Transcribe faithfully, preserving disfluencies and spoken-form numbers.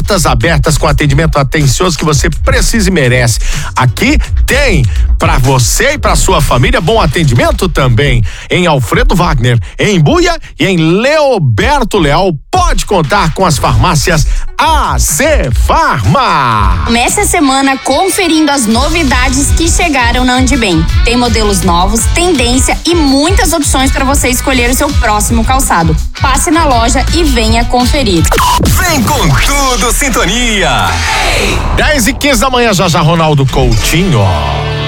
portas abertas com atendimento atencioso que você precisa e merece. Aqui tem para você e para sua família bom atendimento também. Em Alfredo Wagner, em Buia e em Leoberto Leal. Pode contar com as farmácias A C Farma. Comece a semana conferindo as novidades que chegaram na Andibem. Tem modelos novos, tendência e muitas opções para você escolher o seu próximo calçado. Passe na loja e venha conferir. Vem com tudo, sintonia. dez e quinze da manhã, já já Ronaldo Coutinho.